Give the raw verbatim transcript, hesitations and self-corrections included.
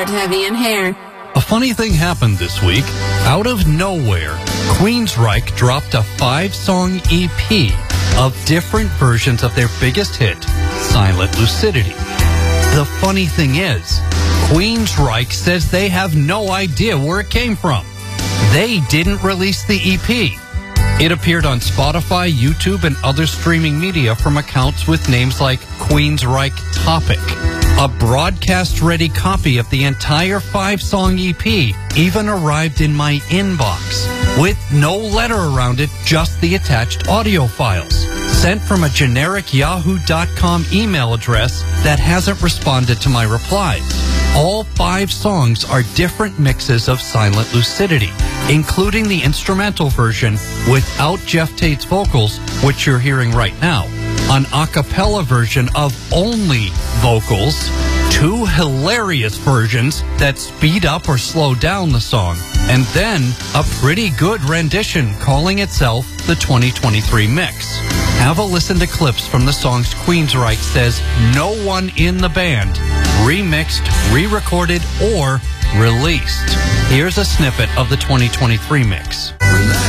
Start heavy in hair. A funny thing happened this week. Out of nowhere, Queensryche dropped a five-song E P of different versions of their biggest hit, Silent Lucidity. The funny thing is, Queensryche says they have no idea where it came from. They didn't release the E P. It appeared on Spotify, YouTube, and other streaming media from accounts with names like Queensryche Topic. A broadcast-ready copy of the entire five-song E P even arrived in my inbox, with no letter around it, just the attached audio files, sent from a generic yahoo dot com email address that hasn't responded to my replies. All five songs are different mixes of Silent Lucidity, including the instrumental version without Jeff Tate's vocals, which you're hearing right now, an a cappella version of only vocals, two hilarious versions that speed up or slow down the song, and then a pretty good rendition calling itself the twenty twenty-three mix. Have a listen to clips from the songs Queensryche says no one in the band remixed, re-recorded, or released. Here's a snippet of the twenty twenty-three mix.